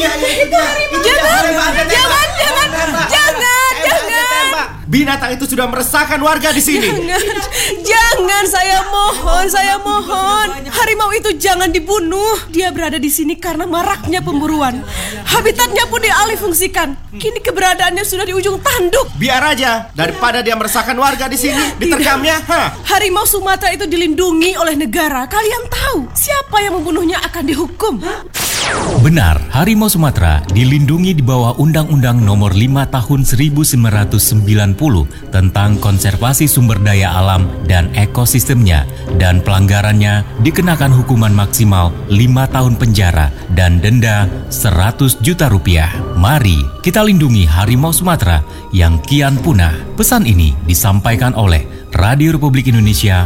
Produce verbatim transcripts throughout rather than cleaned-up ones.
dia, itu dia. Jangan, jangan, jangan, jangan, jangan. Binatang itu sudah meresahkan warga di sini. Jangan, jangan, saya mohon, saya mohon. Harimau itu jangan dibunuh. Dia berada di sini karena maraknya pemburuan. Habitatnya pun dialihfungsikan. Kini keberadaannya sudah di ujung tanduk. Biar aja, daripada dia meresahkan warga di sini, diterkamnya. Hah? Harimau Sumatera itu dilindungi oleh negara. Kalian tahu siapa yang membunuhnya akan dihukum. Benar, harimau Sumatera dilindungi di bawah Undang-Undang Nomor lima Tahun seribu sembilan ratus sembilan puluh tentang konservasi sumber daya alam dan ekosistemnya, dan pelanggarannya dikenakan hukuman maksimal lima tahun penjara dan denda seratus juta rupiah. Mari kita lindungi harimau Sumatera yang kian punah. Pesan ini disampaikan oleh Radio Republik Indonesia.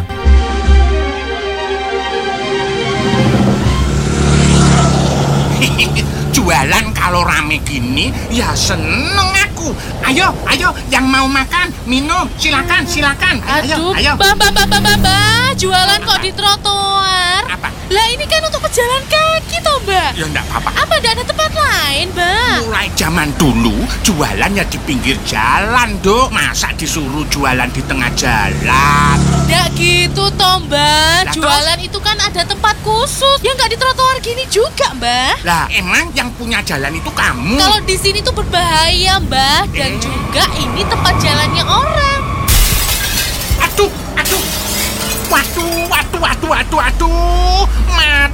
Jualan kalau rame gini, ya seneng aku. Ayo, ayo, yang mau makan, minum, silakan, silakan. Ayo, Aduh, ayo. Mbak, Mbak, Mbak, Mbak, Mbak, Mbak, jualan kok di trotoar? Apa? Lah ini kan untuk pejalan kaki toh, Mbak. Ya enggak apa-apa. Apa enggak ada tempat lain, Mbak? Mulai zaman dulu, jualannya di pinggir jalan, Dok. Masa disuruh jualan di tengah jalan? Enggak gitu toh, Mbak. Lah, Jualan itu kan ada tempat khusus. Ya enggak di trotoar gini juga, Mbak. Lah, emang yang punya jalan itu kamu? Kalau di sini tuh berbahaya, Mbak. Dan Eh. juga ini tempat jalannya orang. Aduh, aduh. Waduh, waduh, waduh, waduh, waduh.